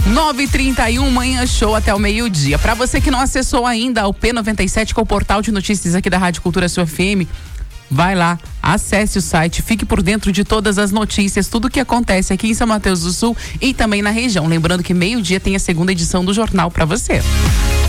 9h31, manhã show até o meio-dia. Para você que não acessou ainda o P97, que é o portal de notícias aqui da Rádio Cultura Sua FM, vai lá, acesse o site, fique por dentro de todas as notícias, tudo que acontece aqui em São Mateus do Sul e também na região. Lembrando que meio-dia tem a segunda edição do jornal para você.